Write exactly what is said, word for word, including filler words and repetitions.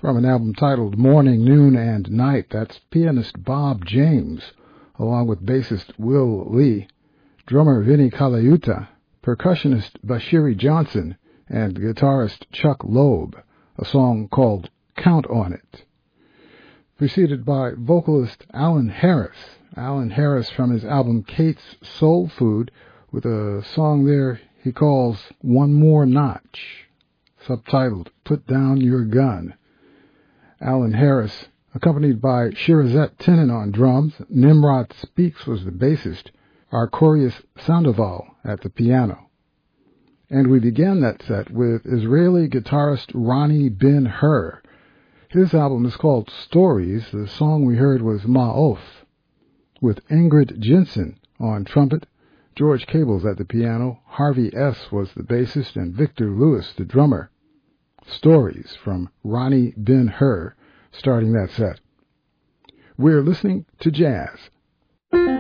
From an album titled Morning, Noon, and Night. That's pianist Bob James, along with bassist Will Lee, drummer Vinny Colaiuta, percussionist Bashiri Johnson, and guitarist Chuck Loeb, a song called Count on It. Preceded by vocalist Alan Harris. Alan Harris from his album Kate's Soul Food, with a song there he calls One More Notch, subtitled Put Down Your Gun. Alan Harris, accompanied by Shirazette Tinnen on drums. Nimrod Speaks was the bassist, Arcorius Sandoval at the piano. And we began that set with Israeli guitarist Ronnie Ben Hur. His album is called Stories. The song we heard was Ma'of, with Ingrid Jensen on trumpet, George Cables at the piano, Harvey S. was the bassist, and Victor Lewis the drummer. Stories from Ronnie Ben Hur, starting that set. We're listening to jazz.